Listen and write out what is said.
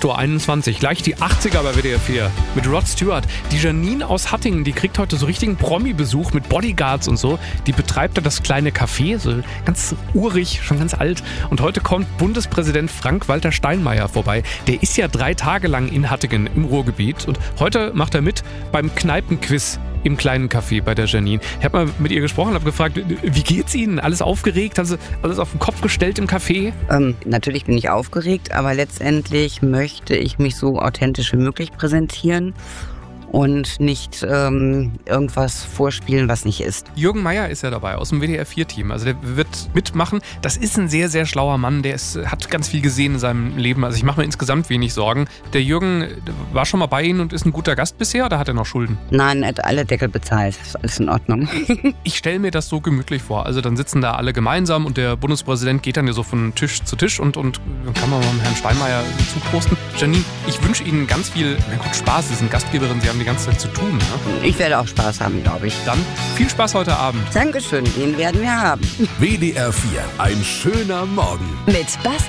8:21 Uhr. Gleich die 80er bei WDR 4 mit Rod Stewart. Die Janine aus Hattingen, die kriegt heute so richtigen Promi-Besuch mit Bodyguards und so. Die betreibt da das kleine Café, so ganz urig, schon ganz alt. Und heute kommt Bundespräsident Frank-Walter Steinmeier vorbei. Der ist ja 3 Tage lang in Hattingen im Ruhrgebiet. Und heute macht er mit beim Kneipenquiz im kleinen Café bei der Janine. Ich habe mal mit ihr gesprochen, habe gefragt, wie geht's Ihnen? Alles aufgeregt? Haben Sie alles auf den Kopf gestellt im Café? Natürlich bin ich aufgeregt, aber letztendlich möchte ich mich so authentisch wie möglich präsentieren und nicht irgendwas vorspielen, was nicht ist. Jürgen Meier ist ja dabei aus dem WDR 4-Team. Also der wird mitmachen. Das ist ein sehr, sehr schlauer Mann. Der hat ganz viel gesehen in seinem Leben. Also ich mache mir insgesamt wenig Sorgen. Der Jürgen war schon mal bei Ihnen und ist ein guter Gast bisher oder hat er noch Schulden? Nein, er hat alle Deckel bezahlt. Ist alles in Ordnung. Ich stelle mir das so gemütlich vor. Also dann sitzen da alle gemeinsam und der Bundespräsident geht dann ja so von Tisch zu Tisch und dann kann man mal mit Herrn Steinmeier zuprosten. Janine, ich wünsche Ihnen ganz viel Spaß. Sie sind Gastgeberin, Sie haben die ganze Zeit zu tun. Ne? Ich werde auch Spaß haben, glaube ich. Dann viel Spaß heute Abend. Dankeschön, den werden wir haben. WDR 4, ein schöner Morgen. Mit Basti